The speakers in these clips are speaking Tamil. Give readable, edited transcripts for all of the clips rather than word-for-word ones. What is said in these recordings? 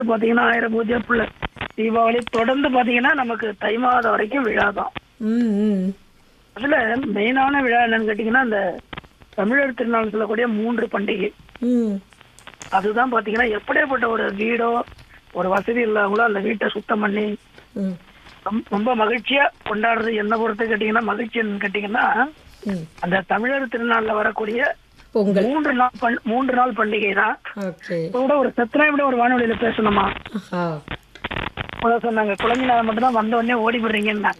பாத்தீங்கன்னா ஆயிரம் பூஜை புள்ள தீபாவளி தொடர்ந்து பாத்தீங்கன்னா நமக்கு தை மாதம் வரைக்கும் விழா தான். ம் ம் அதுல மெயினான விழா என்னன்னு கேட்டீங்கன்னா இந்த தமிழர் திருநாள் சொல்லக்கூடிய 3 பண்டிகை. ம் அதுதான் பாத்தீங்கன்னா எப்படியாப்பட்ட ஒரு வீடோ ஒரு வசதி இல்லாதவங்களோ அந்த வீட்டை சுத்தம் பண்ணி ம் ரொம்ப மகிழ்ச்சியா கொண்டாடுறது. என்ன பொறுத்து கேட்டீங்கன்னா மகிழ்ச்சின்னு கேட்டீங்கன்னா ம் அந்த தமிழர் திருநாள்ல வரக்கூடிய பொங்கல். 3 நாள் பண்டிகை தான். ஓகே. இப்போ கூட ஒரு சத்திரம் விட ஒரு வானொலியில பேசணுமா ஆ. அதான் சொன்னாங்க குழந்தைனால மட்டும் தான் வந்த உடனே ஓடி போடுறீங்கன்னா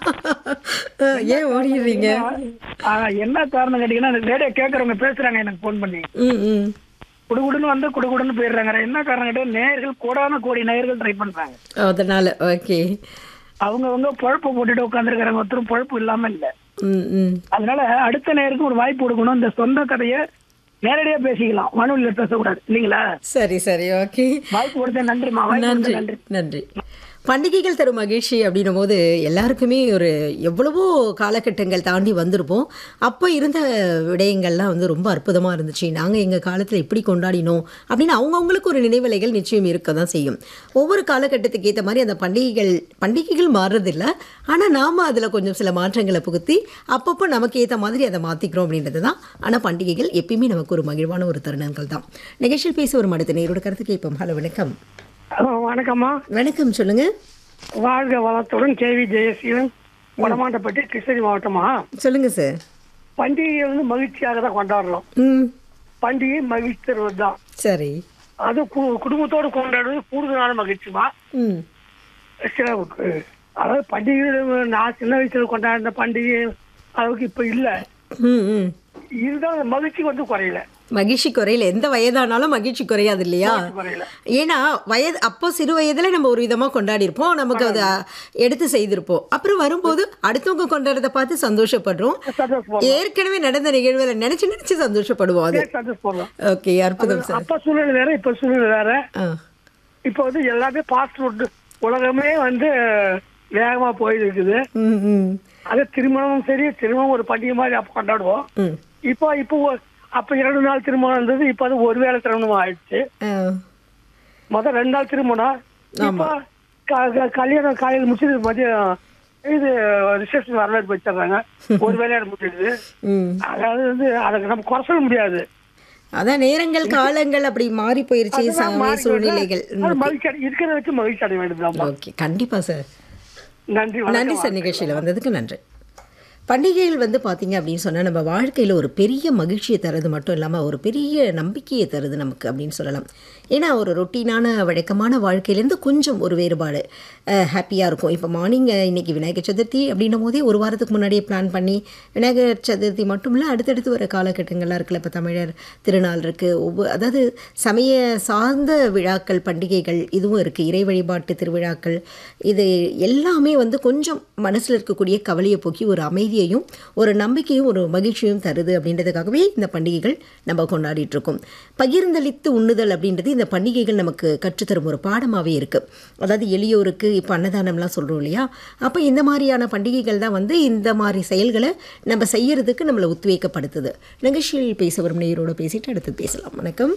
ஏன் ஓடிடுறீங்க? என்ன காரணம் கேட்டீங்கன்னா அந்த ரேடியோ கேட்கறவங்க பேசுறாங்க எனக்கு போன் பண்ணி ம் ம் குடுகுடுன்னு வந்து குடுகுடுன்னு போயிடுறாங்க. என்ன காரணம் கேட்டா நேயர்கள் கோடான கோடி நேயர்கள் ட்ரை பண்றாங்க. அதனால ஓகே. அவங்க பொழப்பு போட்டுட்டு உட்காந்துருக்காங்க, ஒருத்தரும் பொழப்பு இல்லாம இல்ல. ம் ம் அதனால அடுத்த நேருக்கு ஒரு வாய்ப்பு கொடுக்கணும். இந்த சொந்த கதையை நேரடியா பேசிக்கலாம், வானொலியில பேசக்கூடாது இல்லைங்களா? சரி சரி ஓகே. வாய்ப்பு கொடுத்த நன்றிமா. வாய்ப்பு நன்றி கொடுத்த நன்றி. நன்றி. பண்டிகைகள் தரும் மகிழ்ச்சி அப்படின்னும் போது எல்லாருக்குமே ஒரு எவ்வளவோ காலகட்டங்கள் தாண்டி வந்திருப்போம். அப்போ இருந்த விடயங்கள்லாம் வந்து ரொம்ப அற்புதமாக இருந்துச்சு. நாங்கள் எங்கள் காலத்தில் இப்படி கொண்டாடினோம் அப்படின்னு அவங்கவுங்களுக்கு ஒரு நினைவலைகள் நிச்சயம் இருக்க தான் செய்யும். ஒவ்வொரு காலகட்டத்துக்கு ஏற்ற மாதிரி அந்த பண்டிகைகள் மாறுறதில்ல. ஆனால் நாம் அதில் கொஞ்சம் சில மாற்றங்களை புகுத்தி அப்பப்போ நமக்கு ஏற்ற மாதிரி அதை மாற்றிக்கிறோம் அப்படின்றது தான். ஆனால் பண்டிகைகள் எப்பயுமே நமக்கு ஒரு மகிழ்வான ஒரு தருணங்கள் தான். நிகழ்ச்சியில் பேச ஒரு மனித நேரோட கருத்து கேட்போம். ஹலோ வணக்கம். வணக்கம்மா. வணக்கம் சொல்லுங்க. வாழ்க வளத்துடன் கேவி ஜெயசீலன், வடமாண்டப்பட்டி, கிருஷ்ணகிரி மாவட்டமா. சொல்லுங்க சார். பண்டிகை வந்து மகிழ்ச்சியாக தான் கொண்டாடுறோம். ம் பண்டிகை மகிழ்ச்சி தருவது தான். சரி. அது குடும்பத்தோடு கொண்டாடுவது கூடுதலான மகிழ்ச்சிமா. ம் சில அதாவது பண்டிகை நான் சின்ன வயசுல கொண்டாடின பண்டிகை அளவுக்கு இப்ப இல்ல. ம் ம் இதுதான் அந்த மகிழ்ச்சி வந்து குறையல. மகிழ்ச்சி குறையில. எந்த வயதானாலும் மகிழ்ச்சி குறையாது இல்லையா? குறையல. ஏன்னா அப்போ சிறு வயதுல நம்ம ஒரு விதமா கொண்டாடி இருப்போம், நமக்கு அதை எடுத்து செய்திருப்போம். அப்புறம் வரும்போது அடுத்தவங்க கொண்டாடுறத பார்த்து சந்தோஷப்படுறோம். ஏற்கனவே நடந்த நிகழ்வுகளை நினைச்சு சந்தோஷப்படுவோம். அது சந்தோஷப்படுறோம். ஓகே, அற்புதம் சார். அப்ப சூழ்நிலை வேற, இப்ப சூழ்நிலை வேற. ஆ. இப்ப வந்து எல்லாமே ஃபாஸ்ட் ஃபுட் உலகமே வந்து வேகமா போயிட்டு இருக்குது. ம் ம் அது திருமணமும் சரி, திருமணம் ஒரு பண்டிகை மாதிரி அப்ப கொண்டாடுவோம். ம் இப்போ அப்ப 2 நாள் திருமணம் இருந்தது, இப்ப அது ஒரு வேளை திருமணம் ஆயிடுச்சு. ஆ. முதல் 2 நாள் திருமணம், இப்ப கல்யாணம் காலையில் முடிச்சது மதியம் இது ரிசப்ஷன் வரவேற்பு வச்சிடறாங்க, ஒரு வேலையோட முடிச்சிடுது. ம் அதாவது வந்து அதை நம்ம குறை சொல்ல முடியாது. அதான் நேரங்கள் காலங்கள் அப்படி மாறி போயிருச்சு, சூழ்நிலைகள். மகிழ்ச்சி இருக்கிறத வச்சு மகிழ்ச்சி அடைய வேண்டியது. ஓகே, கண்டிப்பா சார். நன்றி. நன்றி சார், நிகழ்ச்சியில் வந்ததுக்கு நன்றி. பண்டிகைகள் வந்து பார்த்திங்க அப்படின்னு சொன்னால் நம்ம வாழ்க்கையில் ஒரு பெரிய மகிழ்ச்சியை தருது மட்டும் இல்லாமல் ஒரு பெரிய நம்பிக்கையை தருது நமக்கு அப்படின்னு சொல்லலாம். ஏன்னா ஒரு ரொட்டீனான வழக்கமான வாழ்க்கையிலேருந்து கொஞ்சம் ஒரு வேறுபாடு ஹாப்பியாக இருக்கும். இப்போ மார்னிங் இன்றைக்கி விநாயகர் சதுர்த்தி அப்படின்னும் போதே ஒரு வாரத்துக்கு முன்னாடியே பிளான் பண்ணி விநாயகர் சதுர்த்தி மட்டும் இல்லை, அடுத்தடுத்து வர காலகட்டங்கள்லாம் இருக்குல்ல. இப்போ தமிழர் திருநாள் இருக்குது, அதாவது சமய சார்ந்த விழாக்கள் பண்டிகைகள் இதுவும் இருக்குது, இறை வழிபாட்டு திருவிழாக்கள். இது எல்லாமே வந்து கொஞ்சம் மனசில் இருக்கக்கூடிய கவலையை போக்கி ஒரு அமைதியையும் ஒரு நம்பிக்கையும் ஒரு மகிழ்ச்சியும் தருது. அப்படின்றதுக்காகவே இந்த பண்டிகைகள் நம்ம கொண்டாடிட்டு இருக்கோம். பகிர்ந்தளித்து உண்ணுதல் அப்படின்றது இந்த பண்டிகைகள் நமக்கு கற்றுத்தரும் ஒரு பாடமாகவே இருக்குது. அதாவது எளியோருக்கு இப்போ அன்னதானம்லாம் சொல்கிறோம் இல்லையா? அப்போ இந்த மாதிரியான பண்டிகைகள் தான் வந்து இந்த மாதிரி செயல்களை நம்ம செய்யறதுக்கு நம்மளை உத்வேகப்படுத்துது. நிகழ்ச்சியில் பேச வரும் நேயரோடு பேசிட்டு அடுத்து பேசலாம். வணக்கம்.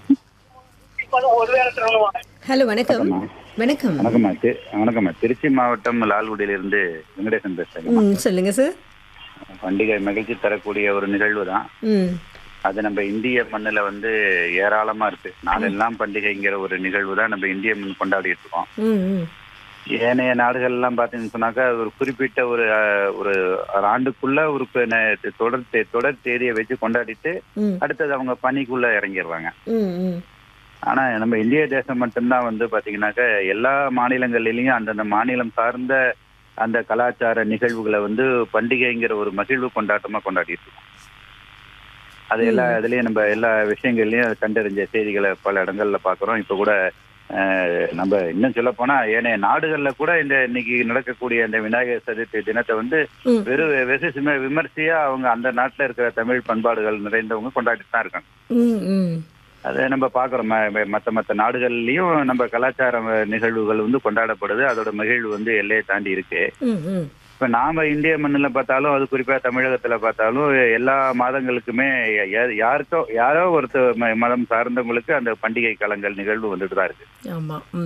ஹலோ வணக்கம். வணக்கம். வணக்கம்மா. திருச்சி மாவட்டம் லால்குடியிலிருந்து வெங்கடேசன் பேசுறேன். சொல்லுங்க சார். பண்டிகை மகிழ்ச்சி தரக்கூடிய ஒரு நிகழ்வு தான். அது நம்ம இந்திய மண்ணில் வந்து ஏராளமா இருக்கு. நாளெல்லாம் பண்டிகைங்கிற ஒரு நிகழ்வு தான் நம்ம இந்திய மண் கொண்டாடிட்டு இருக்கோம். ஏனைய நாடுகள்லாம் பார்த்தீங்கன்னு சொன்னாக்கா ஒரு குறிப்பிட்ட ஒரு ஆண்டுக்குள்ள ஒரு தொடர் தேதியை வச்சு கொண்டாடிட்டு அடுத்தது அவங்க பணிக்குள்ள இறங்கிடுறாங்க. ஆனா நம்ம இந்திய தேசம் மட்டும்தான் வந்து பாத்தீங்கன்னாக்கா எல்லா மாநிலங்களிலையும் அந்தந்த மாநிலம் சார்ந்த அந்த கலாச்சார நிகழ்வுகளை வந்து பண்டிகைங்கிற ஒரு மகிழ்வு கொண்டாட்டமா கொண்டாடிட்டு இருக்கோம். அது எல்லா இதுலயும் நம்ம எல்லா விஷயங்கள்லயும் கண்டறிஞ்ச செய்திகளை பல இடங்கள்ல பாக்குறோம். இப்ப கூட நம்ம இன்னும் சொல்ல போனா ஏனைய நாடுகள்ல கூட இன்னைக்கு நடக்கக்கூடிய இந்த விநாயகர் சதுர்த்தி தினத்தை வந்து வெறும் விமர்சையா அவங்க அந்த நாட்டுல இருக்கிற தமிழ் பண்பாடுகள் நிறைந்தவங்க கொண்டாடிட்டு தான் இருக்காங்க. அதை நம்ம பார்க்குறோம். மற்ற நாடுகள்லையும் நம்ம கலாச்சார நிகழ்வுகள் வந்து கொண்டாடப்படுது. அதோட மகிழ்வு வந்து எல்லையை தாண்டி இருக்கு. இப்ப நாம இந்திய மண்ணில் பார்த்தாலும், அது குறிப்பா தமிழகத்துல பார்த்தாலும், எல்லா மாதங்களுக்குமே யாரோ ஒருத்தர் மதம் சார்ந்தவங்களுக்கு அந்த பண்டிகை காலங்கள் நிகழ்வு வந்துட்டு தான் இருக்கு. ஆமா.